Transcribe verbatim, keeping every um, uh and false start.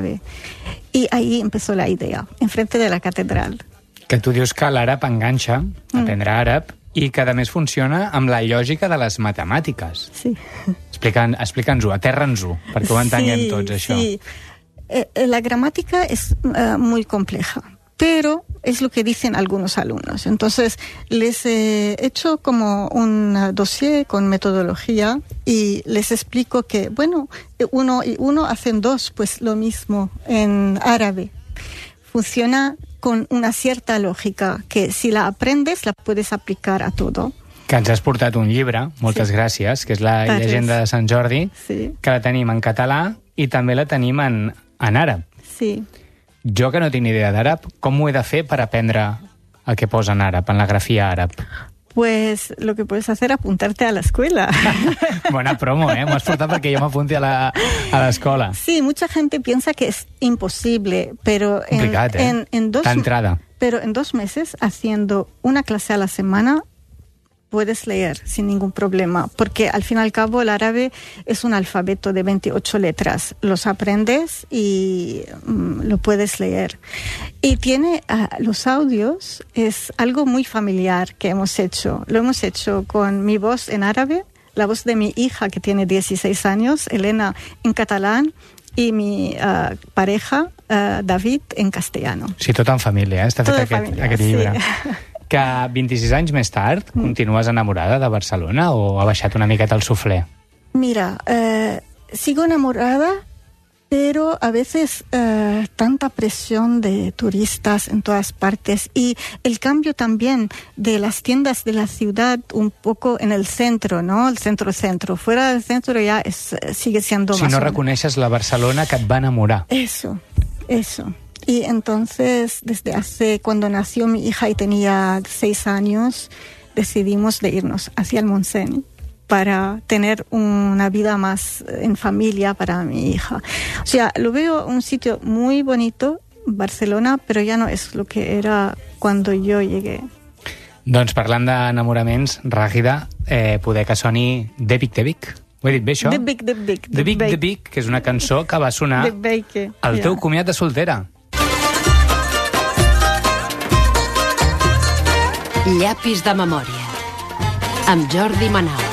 árabe. Y ahí empezó la idea, enfrente de la catedral. Que tu dius que l'àrab enganxa, aprendre mm. àrab, i que a més funciona amb la lògica de les matemàtiques. Sí. Explica'ns, explica'ns-ho, aterra'ns-ho, perquè ho entenguem sí, tots, això. Sí, eh, la gramática es uh, muy compleja, pero es lo que dicen algunos alumnos. Entonces, les he hecho como un dossier con metodología y les explico que, bueno, uno y uno hacen dos, pues lo mismo en árabe. Funciona con una cierta lògica, que si la aprendes la puedes aplicar a todo. Que ens has portat un llibre, moltes sí. gràcies, que és la Gràcies. Llegenda de Sant Jordi, sí. que la tenim en català i també la tenim en, en àrab. Sí. Jo, que no tinc ni idea d'àrab, com ho he de fer per aprendre el que posa en àrab, en la grafia àrab? Pues lo que puedes hacer es apuntarte a la escuela. Buena promo, ¿eh? M'has portat perquè jo m'apunti a la, a l'escola. Sí, mucha gente piensa que es imposible, pero en, Complicat, eh? en, en dos, D'entrada. Pero en dos meses, haciendo una clase a la semana, puedes leer sin ningún problema, porque al fin y al cabo el árabe es un alfabeto de veintiocho letras. Los aprendes y um, lo puedes leer. Y tiene uh, los audios, es algo muy familiar que hemos hecho. Lo hemos hecho con mi voz en árabe, la voz de mi hija que tiene dieciséis años, Elena, en catalán, y mi uh, pareja, uh, David, en castellano. Sí, tot en família, eh? Està fet aquest, família, aquest llibre. Sí. Que vint-i-sis anys més tard mm. continues enamorada de Barcelona o ha baixat una miqueta el suflé? Mira, eh, sigo enamorada, pero a veces eh, tanta presión de turistas en todas partes y el cambio también de las tiendas de la ciudad un poco en el centro, ¿no? El centro-centro. Fuera del centro ya es, sigue siendo si más... Si no reconeixes la Barcelona que et va enamorar. Eso, eso. Y entonces, desde hace, cuando nació mi hija y tenía seis años, decidimos de irnos hacia el Montseny para tener una vida más en familia para mi hija. O sea, lo veo un sitio muy bonito, Barcelona, pero ya no es lo que era cuando yo llegué. Doncs parlant d'enamoraments, Ràgida, eh, poder que soni De Vic, De Vic. Ho he dit bé, això? De Vic, De Vic. De Vic, De Vic, que és una cançó que va sonar al teu comiat de soltera. Llapis de memòria, amb Jordi Manal.